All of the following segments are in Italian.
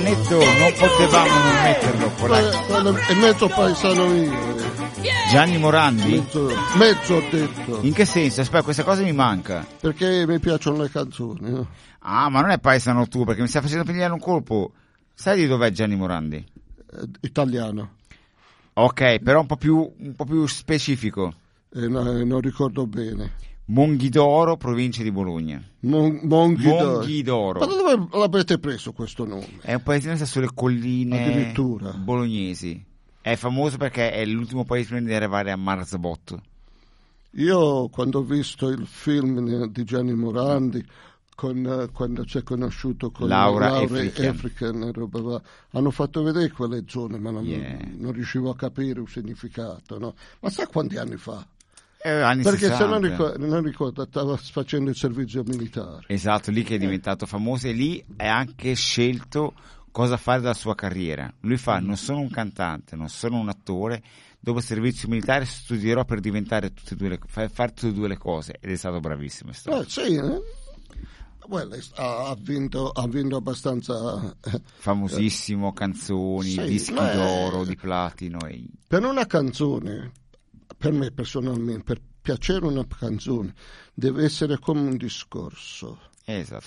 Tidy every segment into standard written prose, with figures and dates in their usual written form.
Netto, non potevamo non metterlo. Quello è mezzo paesano mio. Gianni Morandi? Mezzo ho detto. In che senso? Aspetta, questa cosa mi manca. Perché mi piacciono le canzoni. No? Ah, ma non è paesano tu, perché mi stai facendo pigliare un colpo. Sai di dov'è Gianni Morandi? Italiano. Ok, però un po' più specifico. Non ricordo bene. Monghidoro, provincia di Bologna. Monghidoro. Ma dove l'avete preso questo nome? È un paesino che sta sulle colline addirittura bolognesi. È famoso perché è l'ultimo paese prima di arrivare a Marzabotto. Io quando ho visto il film di Gianni Morandi, quando ci è conosciuto con Laura African, hanno fatto vedere quelle zone, ma non riuscivo a capire il significato. No? Ma sa quanti anni fa? Anni perché 60. se non ricordo stava facendo il servizio militare. Esatto, lì che è diventato famoso, e lì è anche scelto cosa fare della sua carriera. Lui fa: non sono un cantante, non sono un attore, dopo il servizio militare studierò per diventare fare tutte e due le cose, ed è stato bravissimo. Sì, ha vinto abbastanza. Famosissimo, canzoni, dischi d'oro, di platino. Per una canzone, per me personalmente, per piacere una canzone, deve essere come un discorso. Esatto,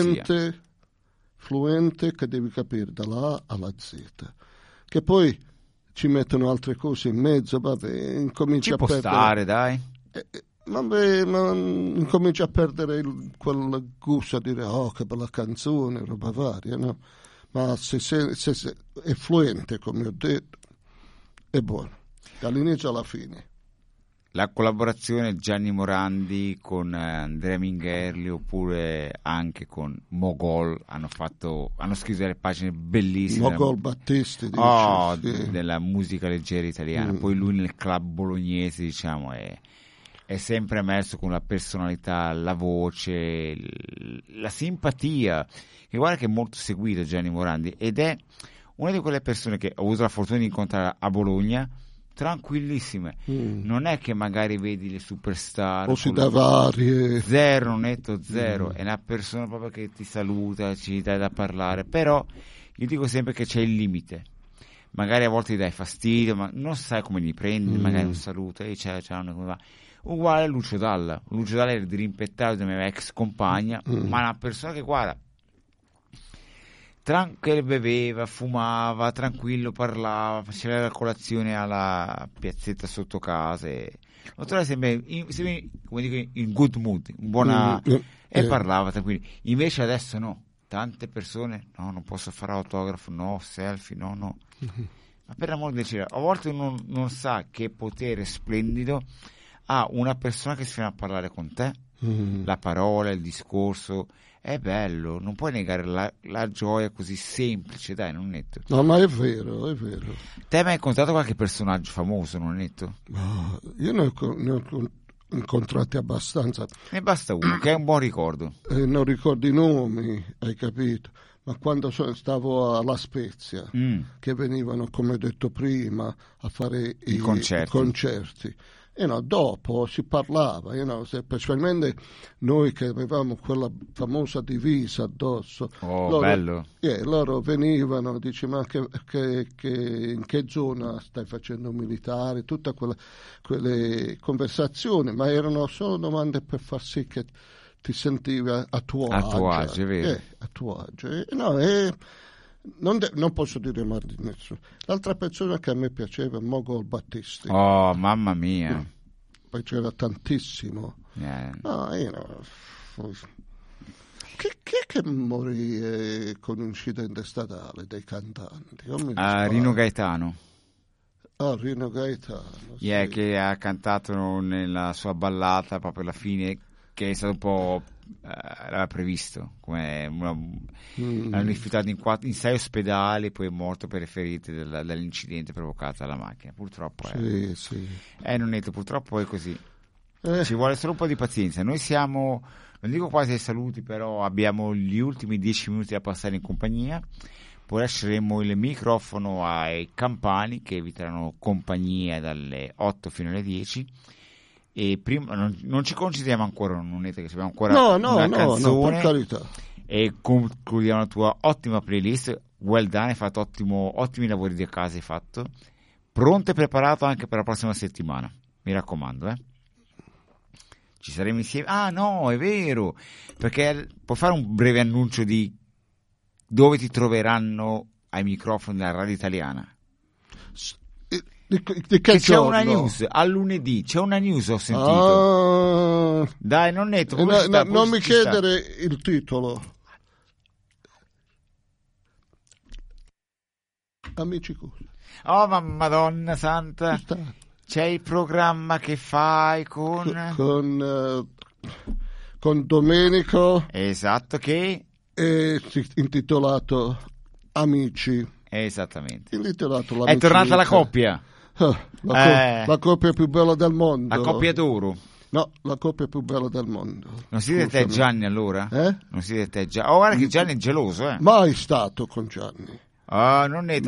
fluente, che devi capire dalla A alla Z. Che poi ci mettono altre cose in mezzo, vabbè, incomincia a perdere. Stare, dai. Vabbè, ma incomincia a perdere quel gusto a dire che bella canzone, roba varia, no? Ma se è fluente, come ho detto, è buono, dall'inizio alla fine. La collaborazione Gianni Morandi con Andrea Mingherli, oppure anche con Mogol, hanno scritto delle pagine bellissime. Mogol Battisti, sì, della musica leggera italiana. Poi lui nel club bolognese, diciamo, è sempre emerso con la personalità, la voce, la simpatia, che guarda che è molto seguito Gianni Morandi, ed è una di quelle persone che ho avuto la fortuna di incontrare a Bologna, tranquillissime. Non è che magari vedi le superstar o si dà varie, zero, netto zero, è una persona proprio che ti saluta, ci dai da parlare, però io dico sempre che c'è il limite. Magari a volte ti dai fastidio, ma non sai come li prendi, magari un saluto e ciao, come va. Uguale a Lucio Dalla era dirimpettato da mia ex compagna, ma una persona che guarda, che beveva, fumava, tranquillo, parlava, faceva la colazione alla piazzetta sotto casa, lo trovava sempre come dico, in good mood, in buona, e parlava tranquillo. Invece adesso no, tante persone, no, non posso fare autografo, no, selfie, no. Ma per l'amor del cielo, a volte uno non sa che potere splendido ha una persona che si viene a parlare con te, la parola, il discorso. È bello, non puoi negare la gioia così semplice, dai, non netto. No, ma è vero. Te hai mai incontrato qualche personaggio famoso, non netto? Io ne ho incontrati abbastanza. Ne basta uno, che è un buon ricordo. Non ricordo i nomi, hai capito? Ma quando stavo alla Spezia, che venivano, come ho detto prima, a fare i concerti. Dopo si parlava, specialmente noi che avevamo quella famosa divisa addosso. Bello. Loro venivano, dice: ma che in che zona stai facendo militare? Tutte quelle conversazioni, ma erano solo domande per far sì che ti sentivi a tuo agio. È vero. A tuo agio. Non posso dire mai di nessuno. L'altra persona che a me piaceva è Mogol Battisti. Oh, mamma mia. Piaceva tantissimo. Chi morì con un incidente stradale dei cantanti? Rino Gaetano. Rino Gaetano. Sì. Che ha cantato nella sua ballata proprio alla fine, che è stato un po'... l'aveva previsto, l'hanno rifiutato in 6 ospedali, poi è morto per le ferite dall'incidente provocato dalla macchina, purtroppo. Sì. Non detto, purtroppo è così. Ci vuole solo un po' di pazienza. Noi siamo, non dico quasi ai saluti, però abbiamo gli ultimi 10 minuti da passare in compagnia, poi lasceremo il microfono ai Campani, che vi terranno compagnia dalle 8 fino alle 10. E prima non ci consideriamo ancora, non è che abbiamo ancora una canzone, per carità. e concludiamo la tua ottima playlist. Well done, hai fatto ottimi lavori di casa, hai fatto pronto e preparato anche per la prossima settimana, mi raccomando, ci saremo insieme. No, è vero, perché puoi fare un breve annuncio di dove ti troveranno ai microfoni della radio italiana? Di che c'è una news a lunedì, c'è una news, ho sentito. Dai, non netto, non mi chiedere il titolo. Amici Cool. Oh, ma Madonna Santa, c'è il programma che fai con Domenico. Esatto, che è intitolato Amici. Esattamente. Intitolato è tornata la coppia. La coppia più bella del mondo. La coppia d'oro. No, la coppia più bella del mondo. Non siete te Gianni allora? Non siete te Gianni? Guarda che Gianni è geloso, Mai stato con Gianni. Non è,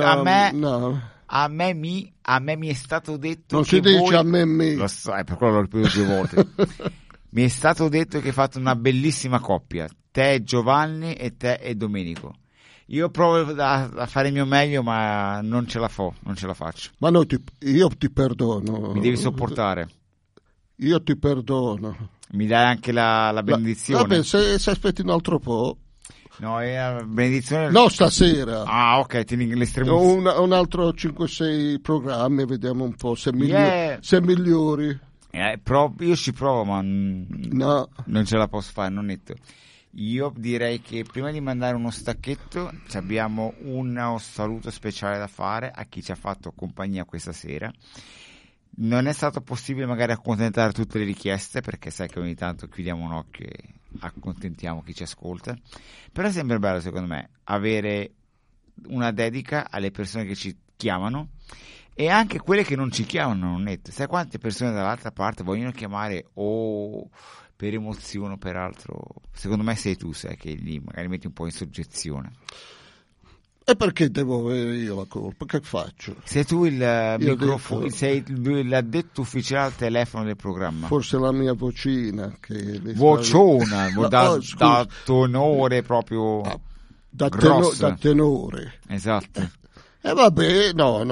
a me mi è stato detto non che si dice a me lo sai, per quello l'ho ripetuto 2 volte. Mi è stato detto che fate una bellissima coppia, te e Giovanni e te e Domenico. Io provo a fare il mio meglio, ma non ce la faccio. Ma no, io ti perdono. Mi devi sopportare. Io ti perdono. Mi dai anche la benedizione. Vabbè, se aspetti un altro po'. No, è la benedizione. No, stasera. Ok, tieni l'estremo. Un altro 5-6 programmi, vediamo un po' se migliori. Io ci provo, ma no, non ce la posso fare, non netto. Io direi che prima di mandare uno stacchetto abbiamo un saluto speciale da fare a chi ci ha fatto compagnia questa sera. Non è stato possibile magari accontentare tutte le richieste, perché sai che ogni tanto chiudiamo un occhio e accontentiamo chi ci ascolta, però è sempre bello secondo me avere una dedica alle persone che ci chiamano e anche quelle che non ci chiamano, non netto. Sai quante persone dall'altra parte vogliono chiamare per emozione o per altro? Secondo me sei tu, sai, che lì magari metti un po' in soggezione. E perché devo avere io la colpa? Che faccio? Sei tu il microfono, sei l'addetto ufficiale al telefono del programma. Forse la mia vocina che vociona, da tenore proprio da tenore. Esatto. E vabbè, no.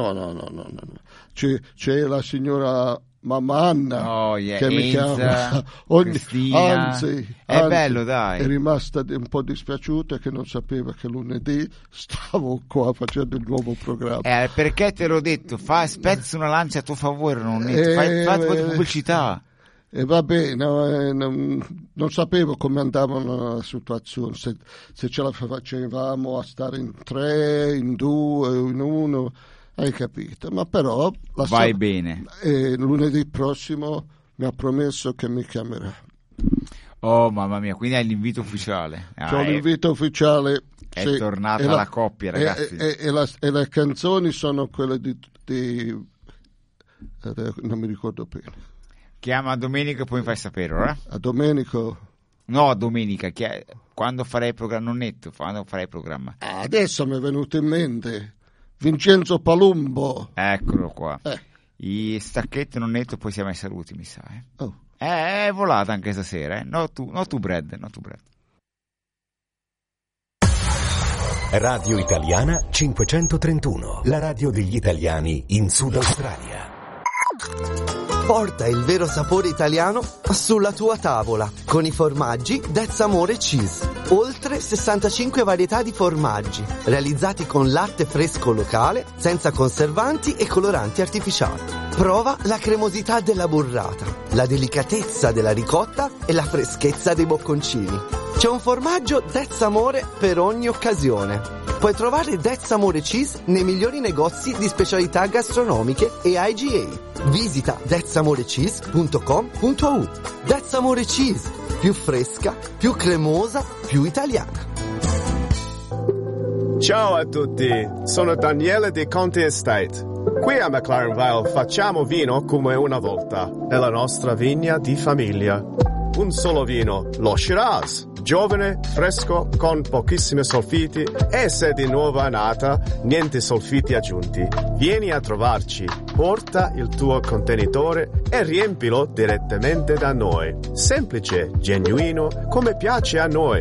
C'è la signora Mamma Anna che mi chiama anzi, è bello, dai. È rimasta un po' dispiaciuta che non sapeva che lunedì stavo qua facendo il nuovo programma. Perché te l'ho detto, spezza una lancia a tuo favore, non fai un po' di pubblicità. E vabbè, non sapevo come andava la situazione, se ce la facevamo a stare in 3, in 2, in 1. Hai capito? Ma però vai bene. Lunedì prossimo mi ha promesso che mi chiamerà. Oh mamma mia, quindi hai l'invito ufficiale. C'ho l'invito ufficiale. È tornata la coppia, ragazzi. E le canzoni sono quelle di non mi ricordo bene. Chiama Domenico e poi mi fai sapere, A Domenico? No, a domenica. Quando farei il programma? Non netto, quando farei il programma. Adesso mi è venuto in mente. Vincenzo Palumbo. Eccolo qua. I stacchetti non netto, poi siamo ai saluti, mi sa. È volata anche stasera, No tu Brad. Radio Italiana 531, la radio degli italiani in Sud Australia. Porta il vero sapore italiano sulla tua tavola con i formaggi That's Amore Cheese. Oltre 65 varietà di formaggi realizzati con latte fresco locale, senza conservanti e coloranti artificiali. Prova la cremosità della burrata, la delicatezza della ricotta e la freschezza dei bocconcini. C'è un formaggio That's Amore per ogni occasione. Puoi trovare That's Amore Cheese nei migliori negozi di specialità gastronomiche e IGA. Visita thatsamorecheese.com.au. That's Amore Cheese, più fresca, più cremosa, più italiana. Ciao a tutti, sono Daniele di Conti Estate. Qui a McLaren Vale facciamo vino come una volta, è la nostra vigna di famiglia. Un solo vino, lo Shiraz, giovane, fresco, con pochissimi solfiti e se di nuova annata, niente solfiti aggiunti. Vieni a trovarci, porta il tuo contenitore e riempilo direttamente da noi. Semplice, genuino, come piace a noi.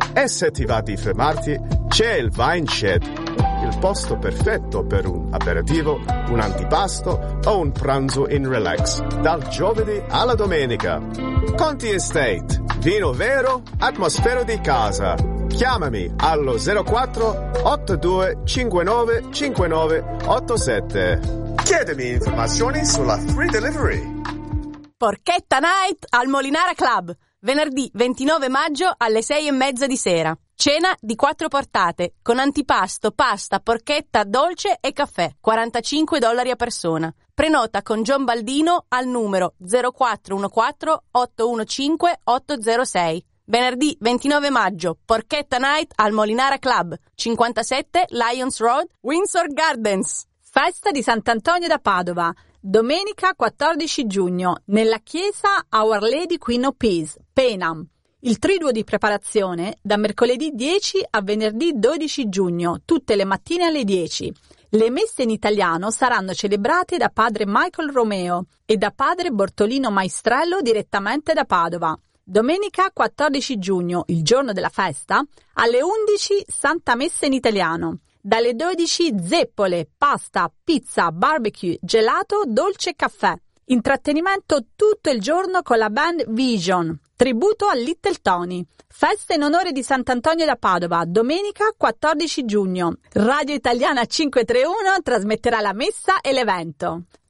E se ti va di fermarti, c'è il Vine Shed, il posto perfetto per un aperitivo, un antipasto o un pranzo in relax, dal giovedì alla domenica. Conti Estate, vino vero, atmosfera di casa. Chiamami allo 04 82 59 59 87. Chiedimi informazioni sulla Free Delivery. Porchetta Night al Molinara Club, venerdì 29 maggio alle 6:30 di sera. Cena di 4 portate, con antipasto, pasta, porchetta, dolce e caffè, $45 a persona. Prenota con John Baldino al numero 0414 815 806. Venerdì 29 maggio, Porchetta Night al Molinara Club, 57 Lions Road, Windsor Gardens. Festa di Sant'Antonio da Padova. Domenica 14 giugno, nella chiesa Our Lady Queen of Peace, Penam. Il triduo di preparazione da mercoledì 10 a venerdì 12 giugno, tutte le mattine alle 10. Le messe in italiano saranno celebrate da padre Michael Romeo e da padre Bortolino Maestrello direttamente da Padova. Domenica 14 giugno, il giorno della festa, alle 11 Santa Messa in italiano. Dalle 12 zeppole, pasta, pizza, barbecue, gelato, dolce e caffè. Intrattenimento tutto il giorno con la band Vision. Tributo a Little Tony. Festa in onore di Sant'Antonio da Padova, domenica 14 giugno. Radio Italiana 531 trasmetterà la messa e l'evento.